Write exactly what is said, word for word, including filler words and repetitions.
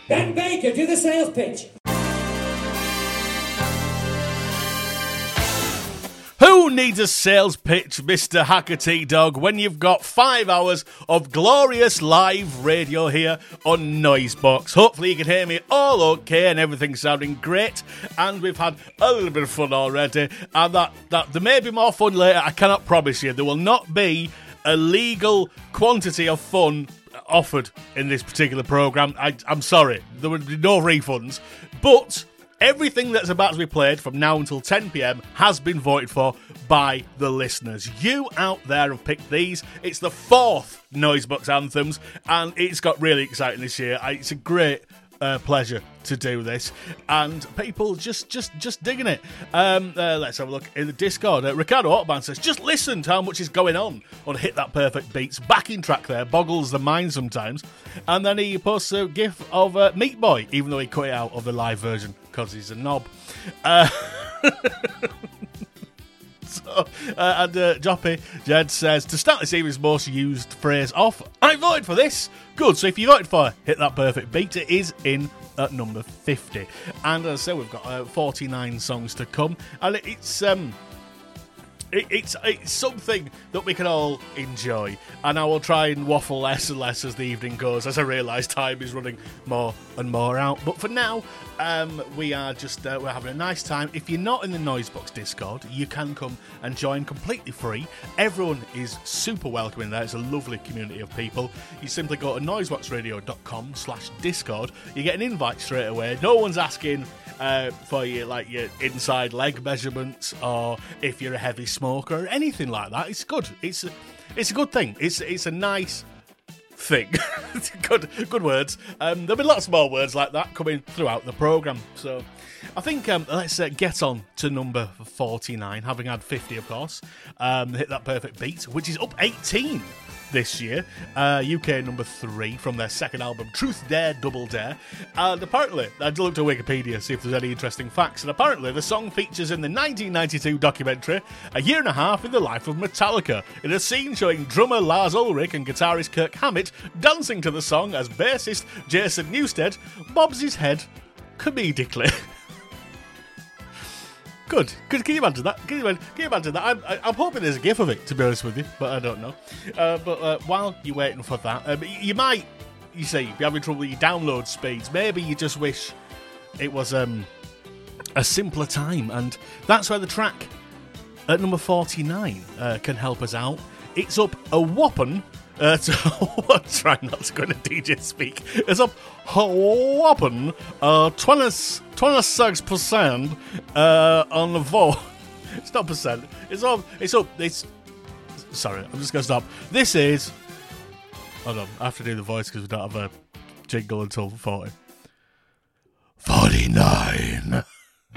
Ben Baker, do the sales pitch. Who needs a sales pitch, Mister Hackerty Dog, when you've got five hours of glorious live radio here on Noisebox? Hopefully you can hear me all okay and everything's sounding great. And we've had a little bit of fun already. And that, that there may be more fun later. I cannot promise you. There will not be a legal quantity of fun offered in this particular programme. I, I'm sorry. There will be no refunds. But everything that's about to be played from now until ten p.m. has been voted for by the listeners. You out there have picked these. It's the fourth Noisebox Anthems, and it's got really exciting this year. It's a great uh, pleasure to do this, and people just just just digging it. Um, uh, let's have a look in the Discord. Uh, Ricardo Autobahn says, just listen to how much is going on on Hit That Perfect Beats. Backing track there boggles the mind sometimes. And then he posts a gif of uh, Meat Boy, even though he cut it out of the live version because he's a knob. Uh, so, uh, and uh, Joppy Jed says, to start this evening's most used phrase off, I voted for this. Good, so if you voted for Hit That Perfect Beat, it is in at number fifty. And as I say, we've got uh, forty-nine songs to come, and it's um it, it's it's something that we can all enjoy, and I will try and waffle less and less as the evening goes, as I realise time is running more and more out. But for now, um, we are just uh, we're having a nice time. If you're not in the Noisebox Discord, you can come and join completely free. Everyone is super welcome in there. It's a lovely community of people. You simply go to noiseboxradio.com slash discord. You get an invite straight away. No one's asking uh, for your like your inside leg measurements or if you're a heavy smoker or anything like that. It's good. It's a, it's a good thing. It's it's a nice thing. good good words. Um, there'll be lots more words like that coming throughout the programme. So I think um, let's uh, get on to number forty-nine, having had fifty, of course. Um, Hit That Perfect Beat, which is up eighteen this year. Uh, U K number three from their second album, Truth Dare Double Dare. And apparently, I looked at Wikipedia to see if there's any interesting facts, and apparently the song features in the nineteen ninety-two documentary A Year and a Half in the Life of Metallica, in a scene showing drummer Lars Ulrich and guitarist Kirk Hammett dancing to the song as bassist Jason Newsted bobs his head comedically. Good. Good. Can you imagine that? Can you imagine, can you imagine that? I'm, I'm hoping there's a gif of it, to be honest with you, but I don't know. Uh, but uh, while you're waiting for that, um, you might, you see, be having trouble with your download speeds. Maybe you just wish it was um, a simpler time, and that's where the track at number forty-nine uh, can help us out. It's up a whopping. Uh, to, try not to go into D J speak. It's up a whopping uh, twenty-six percent uh, on the vote. It's not percent. It's up. It's up. It's. Sorry, I'm just going to stop. This is. Hold on. I have to do the voice because we don't have a jingle until forty. forty-nine.